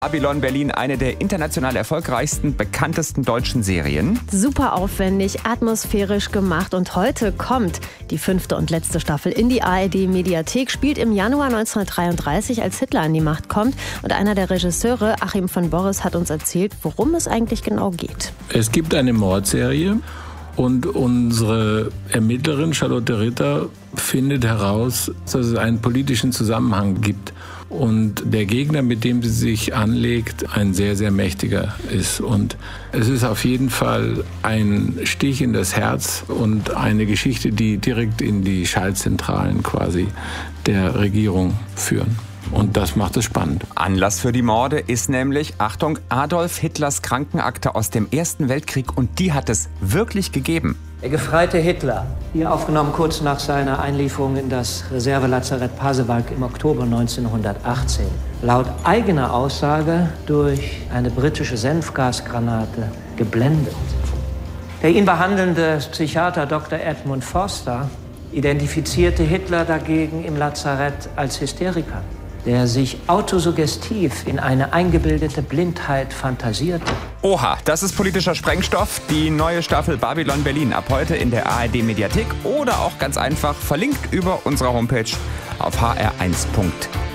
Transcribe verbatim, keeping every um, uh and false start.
Babylon Berlin, eine der international erfolgreichsten, bekanntesten deutschen Serien. Super aufwendig, atmosphärisch gemacht und heute kommt die fünfte und letzte Staffel in die A R D-Mediathek, spielt im Januar neunzehnhundertdreiunddreißig, als Hitler an die Macht kommt. Und einer der Regisseure, Achim von Borres, hat uns erzählt, worum es eigentlich genau geht. Es gibt eine Mordserie und unsere Ermittlerin Charlotte Ritter findet heraus, dass es einen politischen Zusammenhang gibt. Und der Gegner, mit dem sie sich anlegt, ein sehr, sehr mächtiger ist. Und es ist auf jeden Fall ein Stich in das Herz und eine Geschichte, die direkt in die Schaltzentralen quasi der Regierung führen. Und das macht es spannend. Anlass für die Morde ist nämlich, Achtung, Adolf Hitlers Krankenakte aus dem Ersten Weltkrieg. Und die hat es wirklich gegeben. Der gefreite Hitler, hier aufgenommen kurz nach seiner Einlieferung in das Reservelazarett Pasewalk im Oktober neunzehnhundertachtzehn. Laut eigener Aussage durch eine britische Senfgasgranate geblendet. Der ihn behandelnde Psychiater Doktor Edmund Forster identifizierte Hitler dagegen im Lazarett als Hysteriker, der sich autosuggestiv in eine eingebildete Blindheit fantasierte. Oha, das ist politischer Sprengstoff. Die neue Staffel Babylon Berlin ab heute in der A R D-Mediathek oder auch ganz einfach verlinkt über unsere Homepage auf h r eins punkt